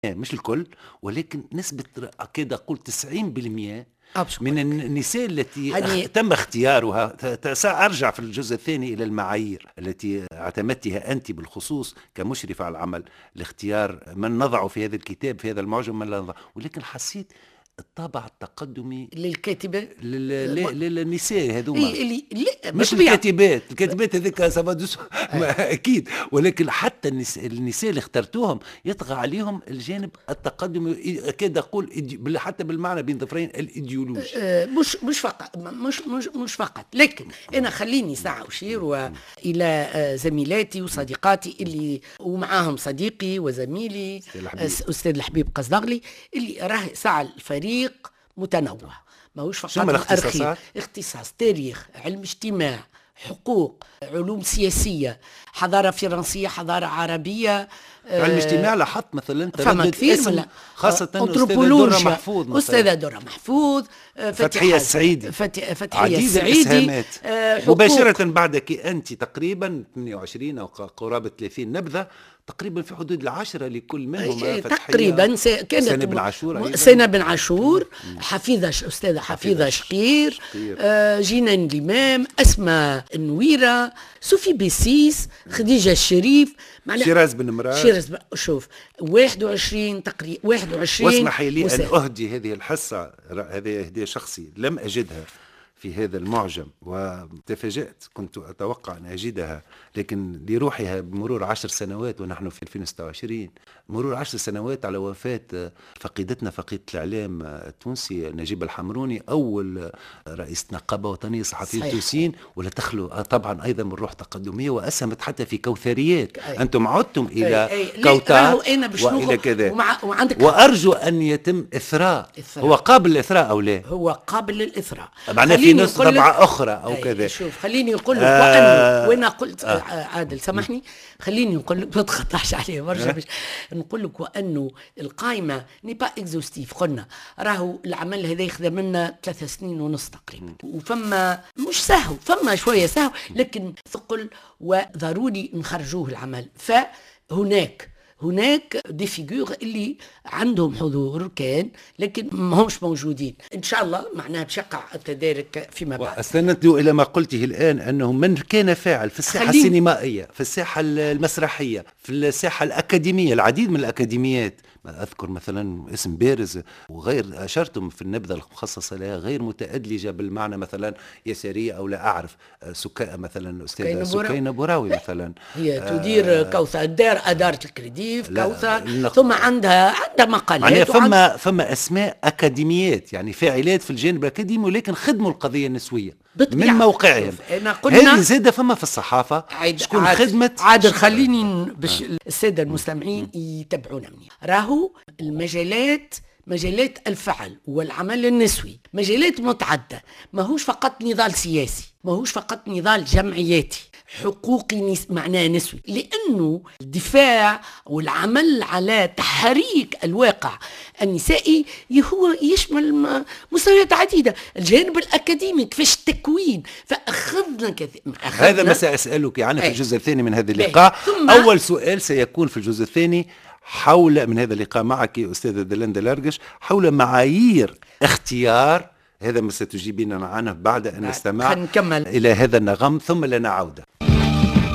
مش الكل، ولكن نسبة كده أقول 90% أبشر. من النساء التي تم اختيارها. سأرجع في الجزء الثاني إلى المعايير التي اعتمدتها أنت بالخصوص كمشرفة على العمل لاختيار من نضع في هذا الكتاب في هذا المعجم من لا نضع، ولكن حسيت الطابع التقدمي للكاتبة للنساء هذوما اللي مش الكاتبات هذيك اكيد، ولكن حتى النساء اللي اخترتوهم يطغى عليهم الجانب التقدمي، اكاد اقول حتى بالمعنى بين ظفرين الايديولوجي. مش فقط، لكن انا خليني ساعه اشير الى زميلاتي وصديقاتي اللي ومعاهم صديقي وزميلي استاذ الحبيب قصدغلي اللي راه ساعه الفريق متنوع، ماهوش فقط اختصاص تاريخ، علم اجتماع، حقوق، علوم سياسية، حضارة فرنسية، حضارة عربية، علم اجتماع. لاحظت مثلا فما كثير خاصة أنثروبولوجيا، أستاذة درة محفوظ، فتحية السعيدي، عديد الإسهامات مباشرة بعدك أنت تقريبا 28 أو قرابة 30 نبذة تقريبا في حدود 10 لكل منهم. تقريبا كانت سنة بن عاشور، أستاذة حفيظة شقير، جينان الإمام، أسماء النويرة، صوفي بيسيس، خديجة الشريف، شيراز بن مراد. شوف 21 تقريبا 21. واسمحي لي أن أهدي هذه الحصة، هذه هدية شخصي لم أجدها في هذا المعجم وتفاجأت، كنت أتوقع أن أجدها، لكن لروحها بمرور 10 سنوات ونحن في 2026، مرور 10 سنوات على وفاة فقيدتنا فقيدة الإعلام التونسي نجيب الحمروني، أول رئيس نقابة وطنية صحفيين تونسيين، ولا تخلو طبعا أيضا من روح تقدمية، وأسهمت حتى في كوثريات. أنتم عدتم إلى كوثر وإلى كذا، وأرجو أن يتم إثراء. هو قابل للإثراء أو لا؟ هو قابل للإثراء، معناه في نص طبعة أخرى أو كذا. شوف خليني أقول لك وأنه وأنا قلت عادل سامحني، خليني نقول لك ما تقطعش عليه برشا، باش نقول لك وأنه القائمة نيبا إكزوستيف. قلنا راهو العمل هذا يخدم لنا 3 سنين ونص تقريبا، وفما مش سهو، فما شوية سهو لكن ثقل وضروري نخرجوه العمل. هناك دي فيجور اللي عندهم حضور كان لكن ما همش موجودين، ان شاء الله معناها بشقع التدارك فيما بعد. استندت الى ما قلته الان انه من كان فاعل في الساحه السينمائيه، في الساحه المسرحيه، في الساحه الاكاديميه، العديد من الاكاديميات، اذكر مثلا اسم بارز وغير اشرتم في النبذه المخصصه لها، غير متادلجه بالمعنى مثلا يساريه او لا اعرف، مثلا استاذه سكينه بوراوي مثلا، هي تدير كوثر اداره الكريديف كوثر، ثم عندها مقالات، يعني فما اسماء اكاديميات يعني فاعلات في الجانب الاكاديمي، ولكن خدموا القضيه النسويه من موقعهم. هذه زاده فما في الصحافه شكون خدمت عادل. خليني باش الساده المستمعين يتبعونا مني. راهو مجالات الفعل والعمل النسوي مجالات متعدده، ماهوش فقط نضال سياسي، ماهوش فقط نضال جمعياتي، حقوقي معناه نسوي، لأنه الدفاع والعمل على تحريك الواقع النسائي هو يشمل مستويات عديدة. الجانب الأكاديمي كيفاش التكوين، فأخذنا كثير. هذا ما سأسألك عنه في الجزء الثاني من هذا اللقاء. أول سؤال سيكون في الجزء الثاني حول من هذا اللقاء معك أستاذة دلندا لارجش حول معايير اختيار، هذا ما ستجيبين عنه بعد أن نستمع إلى هذا النغم ثم لنا عودة.